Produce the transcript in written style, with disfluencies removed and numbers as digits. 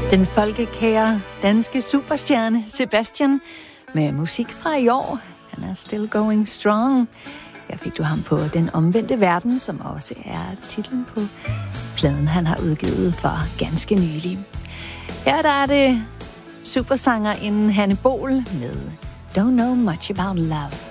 Den folkekære danske superstjerne Sebastian med musik fra i år. Han er still going strong. Her fik du ham på Den Omvendte Verden, som også er titlen på pladen, han har udgivet for ganske nylig. Her der er det supersangerinden Hanne Bohl med Don't Know Much About Love.